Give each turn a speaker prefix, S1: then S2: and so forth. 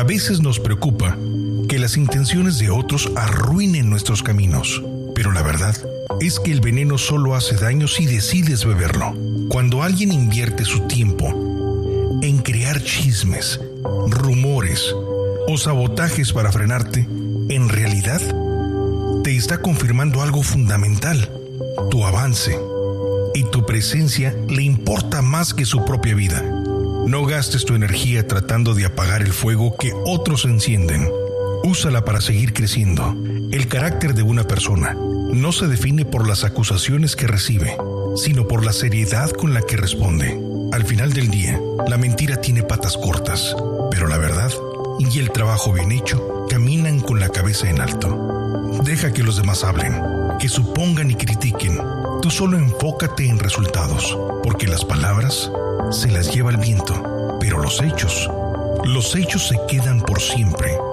S1: veces nos preocupa que las intenciones de otros arruinen nuestros caminos, pero la verdad es que el veneno solo hace daño si decides beberlo. Cuando alguien invierte su tiempo en crear chismes, rumores o sabotajes para frenarte, en realidad te está confirmando algo fundamental: tu avance y tu presencia le importa más que su propia vida. No gastes tu energía tratando de apagar el fuego que otros encienden. Úsala para seguir creciendo. El carácter de una persona no se define por las acusaciones que recibe, sino por la seriedad con la que responde. Al final del día, la mentira tiene patas cortas, pero la verdad y el trabajo bien hecho caminan con la cabeza en alto. Deja que los demás hablen, que supongan y critiquen. Tú solo enfócate en resultados, porque las palabras se las lleva el viento, pero los hechos se quedan por siempre.